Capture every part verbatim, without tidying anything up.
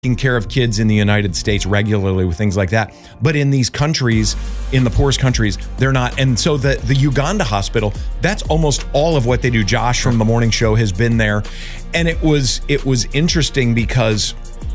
taking care of kids in the United States regularly with things like that. But in these countries, in the poorest countries, they're not. And so the, the Uganda hospital, that's almost all of what they do. Josh from the morning show has been there. And it was it was interesting because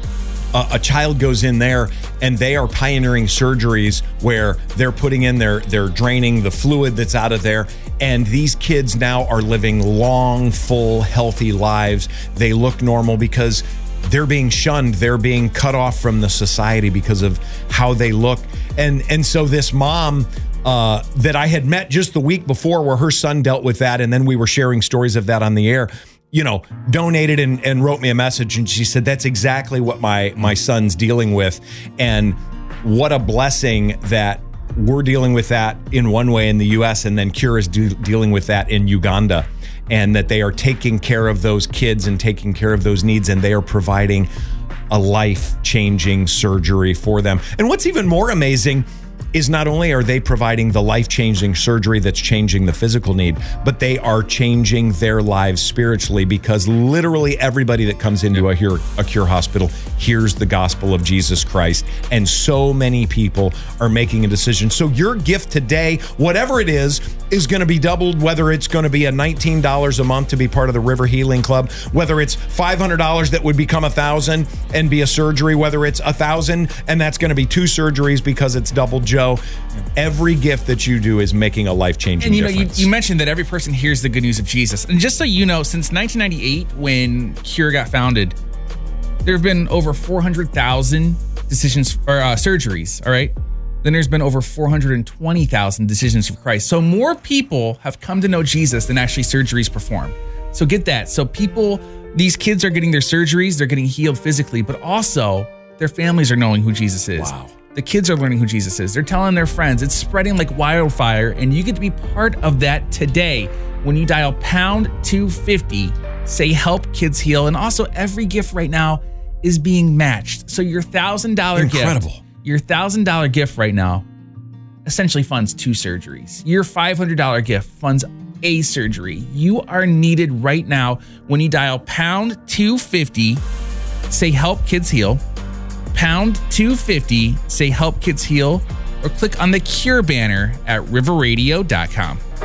a, a child goes in there and they are pioneering surgeries where they're putting in, their, they're draining the fluid that's out of there. And these kids now are living long, full, healthy lives. They look normal because they're being shunned. They're being cut off from the society because of how they look. And and so this mom uh, that I had met just the week before, where her son dealt with that, and then we were sharing stories of that on the air, you know, donated and, and wrote me a message. And she said, that's exactly what my, my son's dealing with. And what a blessing that we're dealing with that in one way in the U S, and then Cure is do, dealing with that in Uganda. And that they are taking care of those kids and taking care of those needs, and they are providing a life-changing surgery for them. And what's even more amazing is not only are they providing the life-changing surgery that's changing the physical need, but they are changing their lives spiritually, because literally everybody that comes into a, a Cure hospital hears the gospel of Jesus Christ. And so many people are making a decision. So your gift today, whatever it is, is going to be doubled, whether it's going to be a nineteen dollars a month to be part of the River Healing Club, whether it's five hundred dollars that would become one thousand dollars and be a surgery, whether it's one thousand dollars and that's going to be two surgeries because it's double Joe. Every gift that you do is making a life-changing and you difference. know, you, you mentioned that every person hears the good news of Jesus. And just so you know, since nineteen ninety-eight, when Cure got founded, there have been over four hundred thousand decisions or uh, surgeries, all right? Then there's been over four hundred twenty thousand decisions for Christ. So more people have come to know Jesus than actually surgeries performed. So get that. So people, these kids are getting their surgeries, they're getting healed physically, but also their families are knowing who Jesus is. Wow. The kids are learning who Jesus is. They're telling their friends. It's spreading like wildfire, and you get to be part of that today when you dial pound two fifty, say help kids heal. And also every gift right now is being matched. So your one thousand dollars Incredible. gift, your one thousand dollars gift right now essentially funds two surgeries. Your five hundred dollars gift funds a surgery. You are needed right now when you dial pound two fifty, say help kids heal. Pound two fifty, say help kids heal, or click on the Cure banner at river radio dot com.